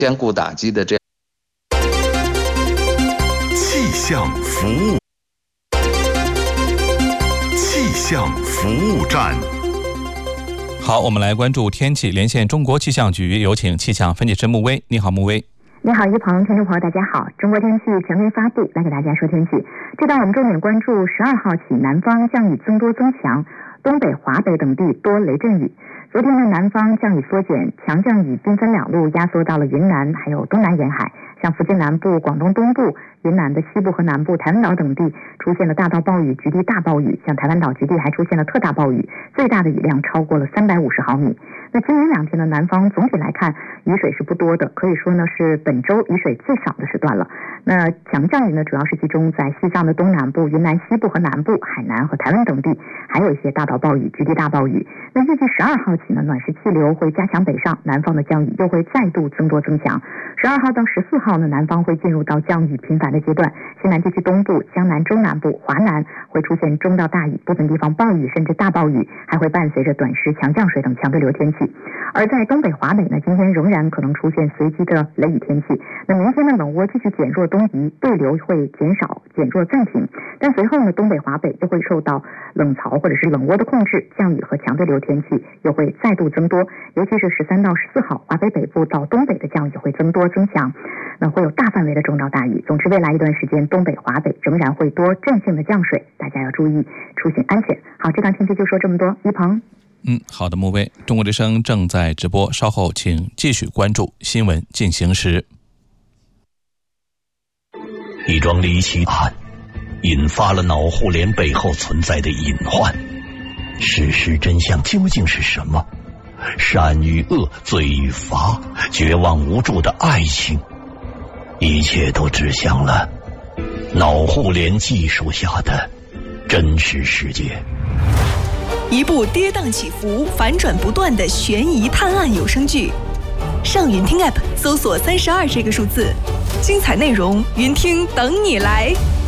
兼顾打击的这样。 气象服务，气象服务站。 好，我们来关注天气，连线中国气象局，有请气象分析师穆威。你好，穆威。 你好，一鹏，听众朋友大家好。中国天气权威发布，来给大家说天气。这段我们重点关注12号起，南方降雨增多增强，东北、华北等地多雷阵雨。昨天的南方降雨缩减，强降雨兵分两路压缩到了云南还有东南沿海，像福建南部、广东东部、云南的西部和南部、台湾岛等地出现了大到暴雨、局地大暴雨，像台湾岛局地还出现了特大暴雨，最大的雨量超过了350毫米。那今明两天的南方总体来看雨水是不多的，可以说呢是本周雨水最少的时段了。那强降雨呢主要是集中在西藏的东南部、云南西部和南部、海南和台湾等地，还有一些大到暴雨、局地大暴雨。那预计12号起呢，暖湿气流会加强北上，南方的降雨又会再度增多增强。12号到14号呢，南方会进入到降雨频繁的阶段，西南地区东部、江南中南部、华南会出现中到大雨，部分地方暴雨甚至大暴雨，还会伴随着短时强降水等强对流天气。而在东北、华北呢，今天仍然可能出现随机的雷雨天气。那明天的冷涡继续减弱东移，对流会减少、减弱暂停，但随后呢，东北、华北又会受到冷槽或者是冷涡的控制，降雨和强对流天气又会再度增多，尤其是13到14号，华北北部到东北的降雨会增多增强，那会有大范围的中到大雨。总之，未来一段时间，东北、华北仍然会多阵性的降水，大家要注意出行安全。好，这段天气就说这么多，一鹏。 好的，穆威。中国之声正在直播，稍后请继续关注新闻进行时。 一桩离奇案引发了脑互联背后存在的隐患，事实真相究竟是什么？善与恶，罪与罚，绝望无助的爱情，一切都指向了脑互联技术下的真实世界。 一部跌宕起伏、反转不断的悬疑探案有声剧，上云听 App 搜索32这个数字，精彩内容，云听等你来。